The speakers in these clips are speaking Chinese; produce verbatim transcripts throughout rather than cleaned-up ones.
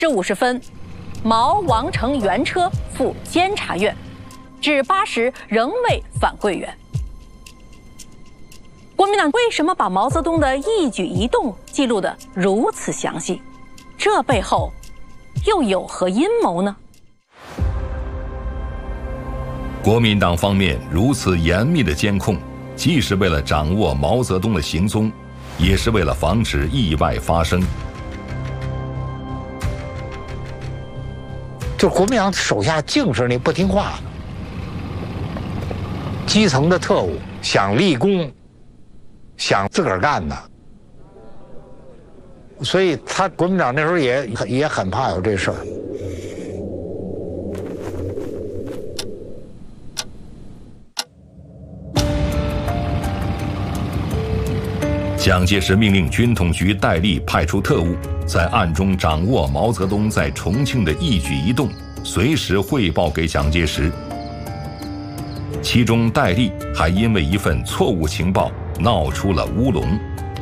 至五十分，毛王乘原车赴监察院，至八时仍未返桂园。国民党为什么把毛泽东的一举一动记录得如此详细？这背后又有何阴谋呢？ 国民党方面如此严密的监控，既是为了掌握毛泽东的行踪，也是为了防止意外发生。 就是国民党手下净是那不听话的，基层的特务想立功，想自个儿干的，所以他国民党那时候也也很怕有这事儿。 蒋介石命令军统局戴笠派出特务，在暗中掌握毛泽东在重庆的一举一动，随时汇报给蒋介石。其中戴笠还因为一份错误情报闹出了乌龙。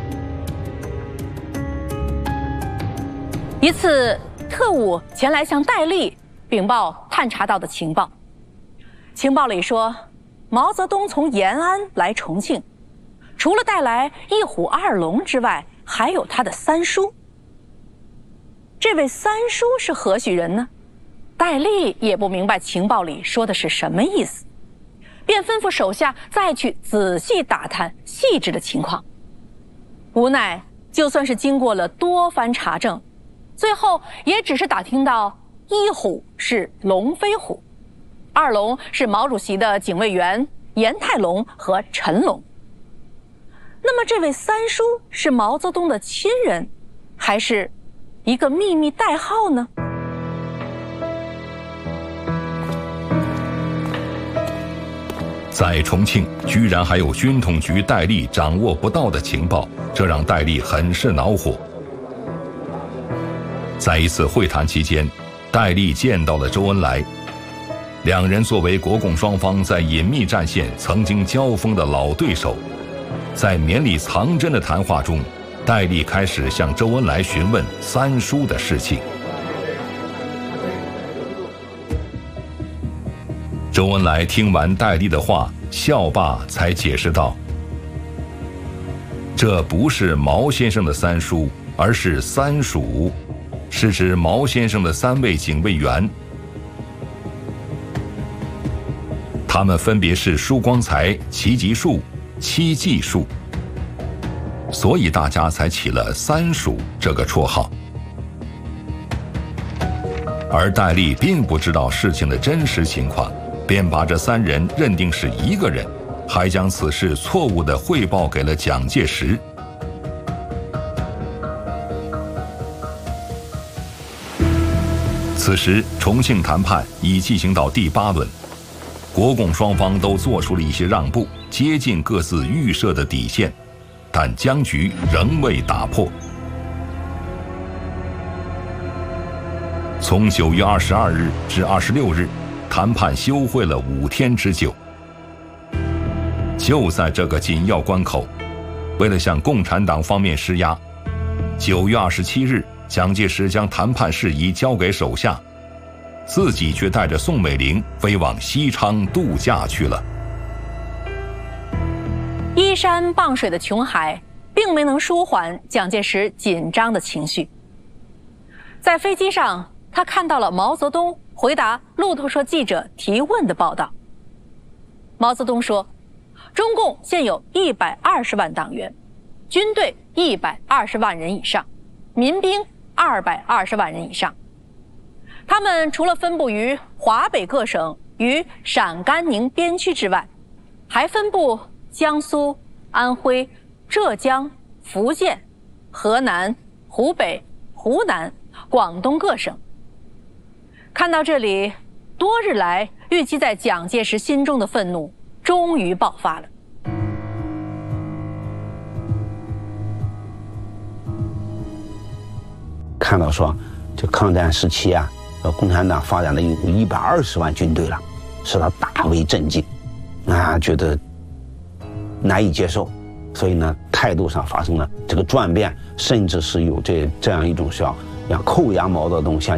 一次，特务前来向戴笠禀报探查到的情报，情报里说，毛泽东从延安来重庆，除了带来一虎二龙之外，还有他的三叔。这位三叔是何许人呢？戴笠也不明白情报里说的是什么意思，便吩咐手下再去仔细打探细致的情况。无奈，就算是经过了多番查证，最后也只是打听到一虎是龙飞虎，二龙是毛主席的警卫员严泰龙和陈龙。那么这位三叔是毛泽东的亲人，还是一个秘密代号呢？ 在重庆居然还有军统局戴笠掌握不到的情报，这让戴笠很是恼火。在一次会谈期间，戴笠见到了周恩来，两人作为国共双方在隐秘战线曾经交锋的老对手，在绵里藏针的谈话中，戴笠开始向周恩来询问三叔的事情。周恩来听完戴笠的话，笑罢才解释道：“这不是毛先生的三叔，而是三属，是指毛先生的三位警卫员，他们分别是舒光才、齐吉树、戚继树，所以大家才起了三属这个绰号。”而戴笠并不知道事情的真实情况，便把这三人认定是一个人，还将此事错误地汇报给了蒋介石。此时，重庆谈判已进行到第八轮，国共双方都做出了一些让步，接近各自预设的底线，但僵局仍未打破。从九月二十二日至二十六日，谈判休会了五天之久。就在这个紧要关口，为了向共产党方面施压，九月二十七日，蒋介石将谈判事宜交给手下，自己却带着宋美龄飞往西昌度假去了。 依山傍水的琼海并没能舒缓蒋介石紧张的情绪。在飞机上，他看到了毛泽东回答路透社记者提问的报道。毛泽东说，中共现有一百二十万党员，军队一百二十万人以上，民兵二百二十万人以上。他们除了分布于华北各省与陕甘宁边区之外，还分布江苏、安徽、浙江、福建、河南、湖北、湖南、广东各省。看到这里，多日来郁积在蒋介石心中的愤怒终于爆发了。 看到说，这抗战时期啊，呃，共产党发展了有一百二十万军队了，使他大为震惊，啊，觉得难以接受，所以呢，态度上发生了这个转变，甚至是有这这样一种需要要扣押毛泽东，向